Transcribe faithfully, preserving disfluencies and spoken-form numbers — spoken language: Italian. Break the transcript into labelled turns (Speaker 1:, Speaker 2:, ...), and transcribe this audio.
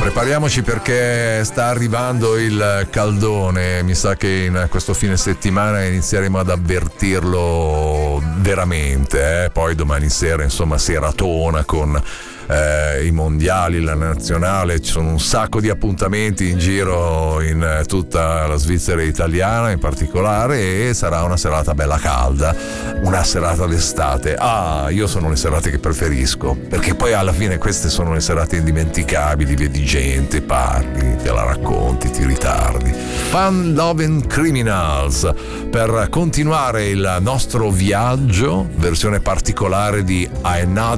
Speaker 1: Prepariamoci perché sta arrivando il caldone, mi sa che in questo fine settimana inizieremo ad avvertirlo veramente, eh? Poi domani sera insomma seratona con Eh, i mondiali, la nazionale, ci sono un sacco di appuntamenti in giro in tutta la Svizzera italiana in particolare, e sarà una serata bella calda, una serata d'estate. Ah, io sono le serate che preferisco, perché poi alla fine queste sono le serate indimenticabili, vedi gente, parli, te la racconti, ti ritardi. Fun Lovin' Criminals, per continuare il nostro viaggio, versione particolare di I Know